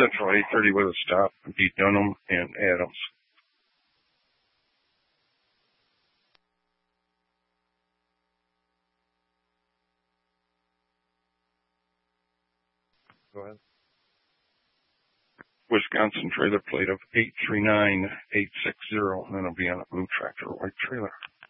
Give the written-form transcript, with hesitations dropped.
Central 830 with a stop, be Dunham and Adams. Go ahead. Wisconsin trailer plate of 839860, and then it'll be on a blue tractor white trailer.